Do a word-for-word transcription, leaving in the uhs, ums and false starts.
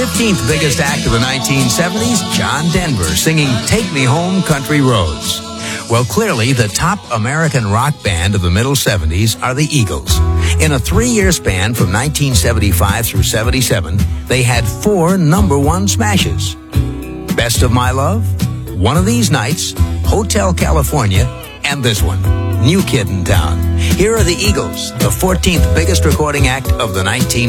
fifteenth biggest act of the nineteen seventies, John Denver, singing Take Me Home, Country Roads. Well, clearly, the top American rock band of the middle seventies are the Eagles. In a three-year span from nineteen seventy-five through seventy-seven, they had four number one smashes. Best of My Love, One of These Nights, Hotel California, and this one, New Kid in Town. Here are the Eagles, the fourteenth biggest recording act of the nineteen